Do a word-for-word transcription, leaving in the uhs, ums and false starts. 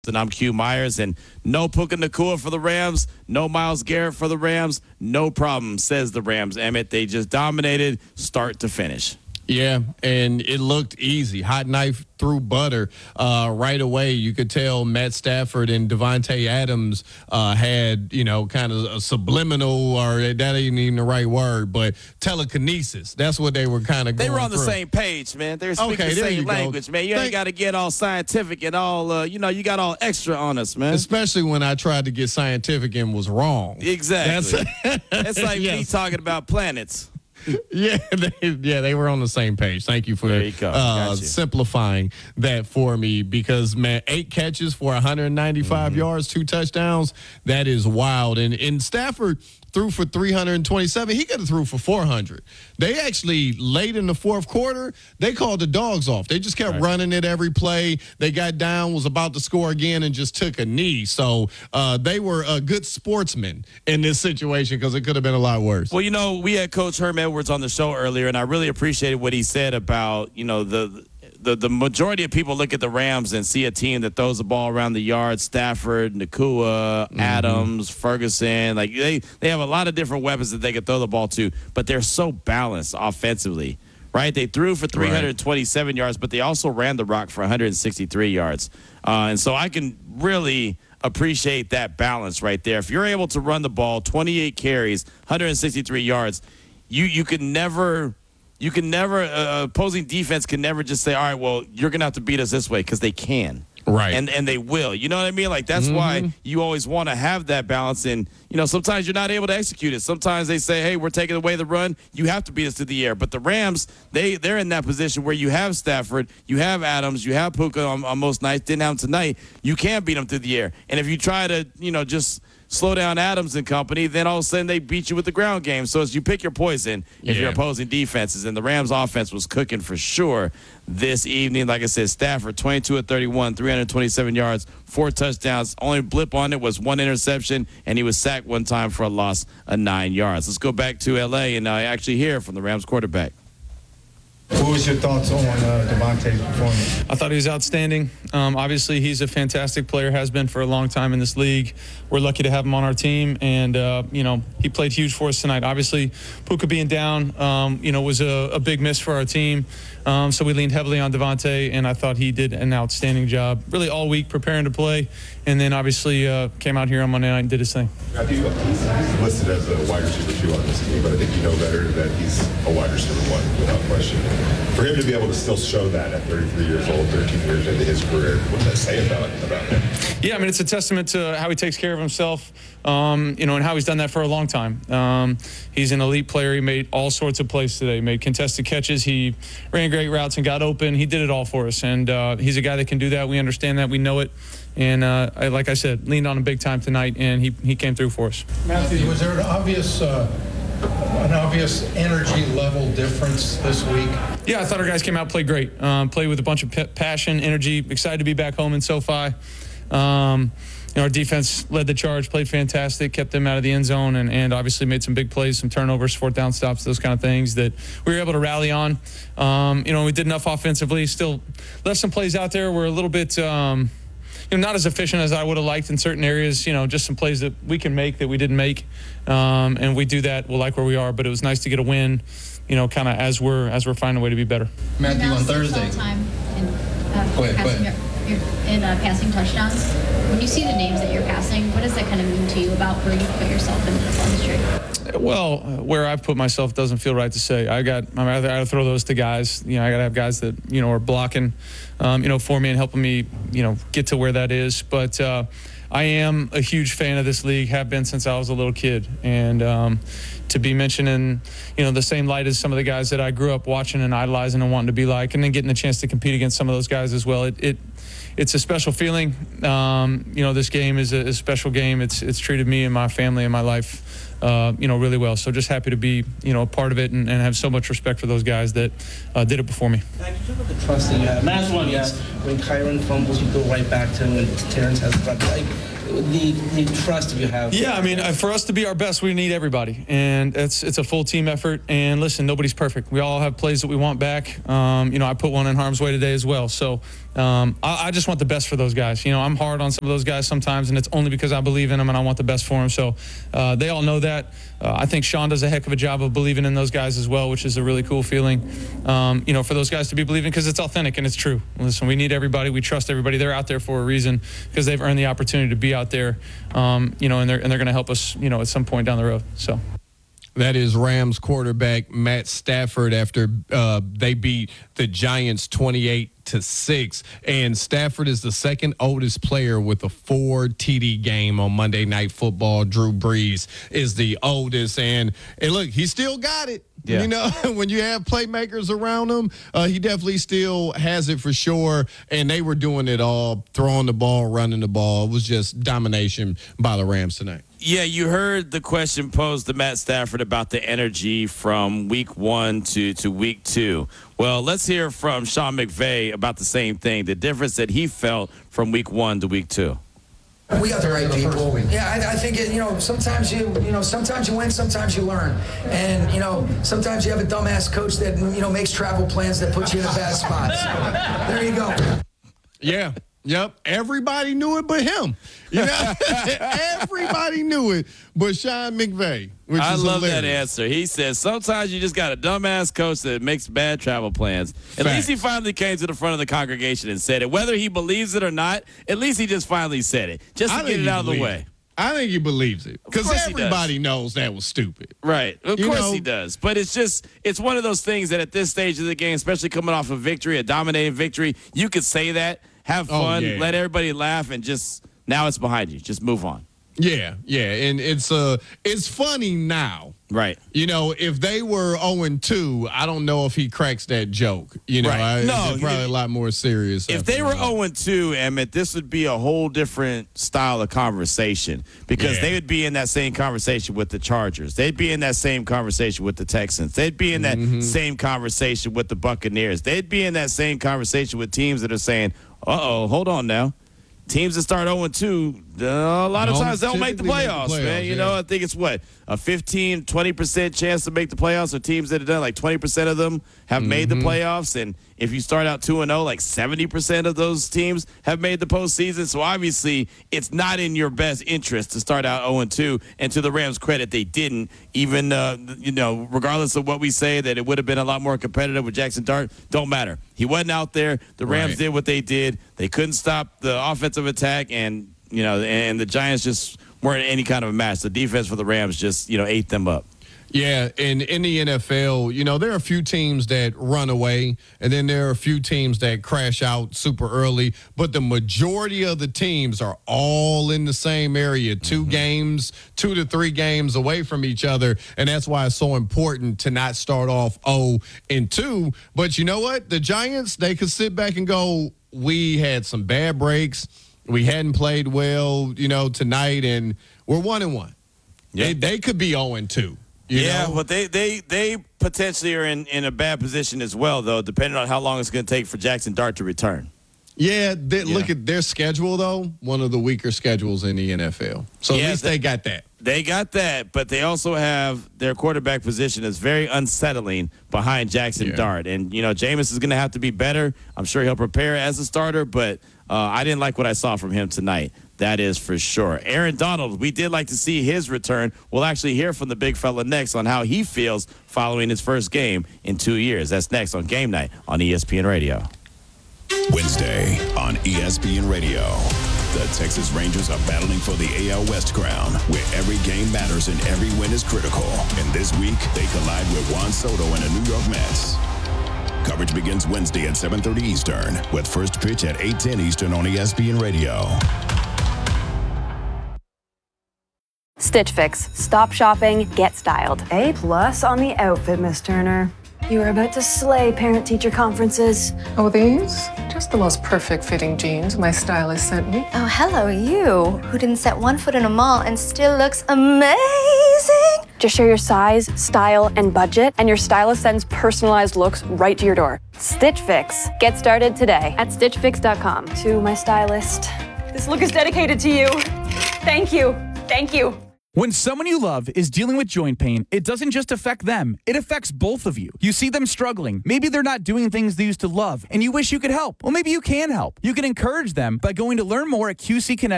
And I'm Q Myers, and no Puka Nacua for the Rams, no Myles Garrett for the Rams, no problem, says the Rams. Emmett, they just dominated start to finish. Yeah, and it looked easy. Hot knife through butter uh, right away. You could tell Matt Stafford and Davante Adams uh, had, you know, kind of a subliminal, or that ain't even the right word, but telekinesis. That's what they were kind of going They were on the through. same page, man. They were speaking Okay, the there same you go. language, man. You Thank- ain't got to get all scientific and all, uh, you know, you got all extra on us, man. Especially when I tried to get scientific and was wrong. Exactly. That's, It's like me Yes. talking about planets. Yeah, they, yeah, they were on the same page. Thank you for There you go. uh, Got you. simplifying that for me, because, man, eight catches for one hundred ninety-five Mm-hmm. yards, two touchdowns, that is wild. And, and Stafford threw for three hundred twenty-seven. He could have threw for four hundred. They actually, late in the fourth quarter, they called the dogs off. They just kept Right. running it every play. They got down, was about to score again, and just took a knee. So uh, they were a good sportsmen in this situation, because it could have been a lot worse. Well, you know, we had Coach Herm Edwards on the show earlier, and I really appreciated what he said about, you know, the the the majority of people look at the Rams and see a team that throws the ball around the yard. Stafford, Nacua, Mm-hmm. Adams, Ferguson. Like, they, they have a lot of different weapons that they can throw the ball to, but they're so balanced offensively, right? They threw for three hundred twenty-seven yards, but they also ran the rock for one hundred sixty-three yards. Uh, and so I can really appreciate that balance right there. If you're able to run the ball, twenty-eight carries, one hundred sixty-three yards, you you can never you can never uh, opposing defense can never just say, all right, well, you're gonna have to beat us this way, because they can. Right. And and they will. You know what I mean? Like, that's Mm-hmm. why you always want to have that balance. And, you know, sometimes you're not able to execute it. Sometimes they say, hey, we're taking away the run. You have to beat us to the air. But the Rams, they, they're in that position where you have Stafford, you have Adams, you have Puka on, on most nights. Didn't have him tonight. You can't beat them through the air. And if you try to, you know, just slow down Adams and company, then all of a sudden they beat you with the ground game. So as you pick your poison if Yeah. you're opposing defenses. And the Rams offense was cooking for sure this evening. Like I said, Stafford, twenty-two of thirty-one, three hundred twenty-seven yards, four touchdowns. Only blip on it was one interception, and he was sacked one time for a loss of nine yards. Let's go back to L A and uh, actually hear from the Rams quarterback. What was your thoughts on uh, Davante's performance? I thought he was outstanding. Um, obviously, he's a fantastic player, has been for a long time in this league. We're lucky to have him on our team, and, uh, you know, he played huge for us tonight. Obviously, Puka being down, um, you know, was a, a big miss for our team, um, so we leaned heavily on Davante, and I thought he did an outstanding job really all week preparing to play, and then obviously uh, came out here on Monday night and did his thing. Matthew, he's listed as a wide receiver two on this team, but I think you know better that he's a wide receiver one without question. For him to be able to still show that at thirty-three years old, thirteen years into his career, what does that say about, about him? Yeah, I mean, it's a testament to how he takes care of himself, um, you know, and how he's done that for a long time. Um, he's an elite player. He made all sorts of plays today. He made contested catches. He ran great routes and got open. He did it all for us, and uh, he's a guy that can do that. We understand that. We know it. And uh, I, like I said, leaned on him big time tonight, and he, he came through for us. Matthew, was there an obvious, uh, an obvious energy level difference this week? Yeah, I thought our guys came out, played great. Um, played with a bunch of p- passion, energy, excited to be back home in SoFi. Um, you know, our defense led the charge, played fantastic, kept them out of the end zone, and, and obviously made some big plays, some turnovers, fourth down stops, those kind of things that we were able to rally on. Um, you know, we did enough offensively. Still left some plays out there. We're a little bit, um, you know, not as efficient as I would have liked in certain areas. You know, just some plays that we can make that we didn't make, um, and we do that. We'll like where we are, but it was nice to get a win. You know, kind of as we're as we're finding a way to be better. Matthew, Now, on since Thursday. all time in, uh, Go ahead, go passing, ahead. Your, your, in uh, passing touchdowns, when you see the names that you're passing, what does that kind of mean to you about where you put yourself in the N F L history? Well, uh, where I've put myself doesn't feel right to say. I got, I mean, I gotta throw those to guys. You know, I gotta have guys that you know are blocking, um, you know, for me and helping me, you know, get to where that is. But uh, I am a huge fan of this league. Have been since I was a little kid, and um, to be mentioned in, you know, the same light as some of the guys that I grew up watching and idolizing and wanting to be like, and then getting a chance to compete against some of those guys as well. It, it it's a special feeling. Um, you know, this game is a, a special game. It's it's treated me and my family and my life uh, you know, really well. So just happy to be, you know, a part of it and, and have so much respect for those guys that uh, did it before me. The trust that you have. Last one, yes. When Kyron fumbles, you go right back to him. When Terrence has the like, the the trust you have. Yeah, I mean, uh, for us to be our best, we need everybody, and it's it's a full team effort. And listen, nobody's perfect. We all have plays that we want back. Um, you know, I put one in harm's way today as well. So um, I, I just want the best for those guys. You know, I'm hard on some of those guys sometimes, and it's only because I believe in them and I want the best for them. So uh, they all know that. Uh, I think Sean does a heck of a job of believing in those guys as well, which is a really cool feeling. Um, you know, for those guys to be believing because it's authentic and it's true. Listen, we need everybody. We trust everybody. They're out there for a reason because they've earned the opportunity to be out there. Um, you know, and they're and they're going to help us. You know, at some point down the road. So. That is Rams quarterback Matt Stafford after uh, they beat the Giants twenty-eight to six. And Stafford is the second oldest player with a four T D game on Monday Night Football. Drew Brees is the oldest. And, and look, he still got it. Yeah. You know, when you have playmakers around him, uh, he definitely still has it for sure. And they were doing it all, throwing the ball, running the ball. It was just domination by the Rams tonight. Yeah, you heard the question posed to Matt Stafford about the energy from week one to, to week two. Well, let's hear from Sean McVay about the same thing, the difference that he felt from week one to week two. We got the right people. Yeah, I, I think it, you know. Sometimes you, you know, sometimes you win, sometimes you learn, and you know, sometimes you have a dumbass coach that you know makes travel plans that put you in a bad spot. So, there you go. Yeah. Yep. Everybody knew it but him. You know, everybody knew it but Sean McVay. Which I is love hilarious. that answer. He says sometimes you just got a dumbass coach that makes bad travel plans. At Fact. least he finally came to the front of the congregation and said it. Whether he believes it or not, at least he just finally said it. Just to I get think it he out of the believes way. it. I think he believes it because course he does. everybody knows that was stupid. Right. Of You course know- he does. But it's just, it's one of those things that at this stage of the game, especially coming off a victory, a dominating victory, you could say that, have Oh, fun, yeah. let everybody laugh, and just, now it's behind you. Just move on. Yeah, yeah, and it's uh, it's funny now. Right. You know, if they were oh and two, I don't know if he cracks that joke. You know, Right. I, No, it's probably if- a lot more serious. If after they were that. oh and two, Emmett, this would be a whole different style of conversation because Yeah. they would be in that same conversation with the Chargers. They'd be in that same conversation with the Texans. They'd be in that Mm-hmm. same conversation with the Buccaneers. They'd be in that same conversation with teams that are saying, uh-oh, hold on now. Teams that start oh and two, uh, a lot of Don't times they don't make the typically make the playoffs, man. playoffs, You yeah. know, I think it's what, a fifteen, twenty percent chance to make the playoffs, or teams that have done like twenty percent of them have made Mm-hmm. the playoffs. And if you start out two and oh, like seventy percent of those teams have made the postseason. So obviously, it's not in your best interest to start out oh and two. And to the Rams' credit, they didn't. Even, uh, you know, regardless of what we say, that it would have been a lot more competitive with Jackson Dart, don't matter. He wasn't out there. The Rams Right. did what they did. They couldn't stop the offensive attack, and you know, and the Giants just weren't any kind of a match. The defense for the Rams just, you know, ate them up. Yeah, and in the N F L, you know, there are a few teams that run away, and then there are a few teams that crash out super early, but the majority of the teams are all in the same area, two games, two to three games away from each other, and that's why it's so important to not start off oh and two. But you know what? The Giants, they could sit back and go, we had some bad breaks. We hadn't played well, you know, tonight, and we're one and one. Yeah. They, they could be oh and two. You yeah, know? but they, they, they potentially are in, in a bad position as well, though, depending on how long it's going to take for Jackson Dart to return. Yeah, they, Yeah. look at their schedule, though. One of the weaker schedules in the N F L. So Yeah, at least they- they got that. They got that, but they also have their quarterback position is very unsettling behind Jackson Yeah. Dart. And, you know, Jameis is going to have to be better. I'm sure he'll prepare as a starter, but uh, I didn't like what I saw from him tonight. That is for sure. Aaron Donald, we did like to see his return. We'll actually hear from the big fella next on how he feels following his first game in two years. That's next on Game Night on E S P N Radio. Wednesday on E S P N Radio. The Texas Rangers are battling for the A L West crown, where every game matters and every win is critical. And this week, they collide with Juan Soto and the New York Mets. Coverage begins Wednesday at seven thirty Eastern, with first pitch at eight ten Eastern on E S P N Radio. Stitch Fix. Stop shopping, get styled. A plus on the outfit, Miss Turner. You were about to slay parent-teacher conferences. Oh, these? Just the most perfect fitting jeans my stylist sent me. Oh, hello, you, who didn't set one foot in a mall and still looks amazing Just share your size, style, and budget, and your stylist sends personalized looks right to your door. Stitch Fix. Get started today at stitch fix dot com. To my stylist, this look is dedicated to you. Thank you. Thank you. When someone you love is dealing with joint pain, it doesn't just affect them, it affects both of you. You see them struggling. Maybe they're not doing things they used to love, and you wish you could help. Well, maybe you can help. You can encourage them by going to learn more at Q C Connect.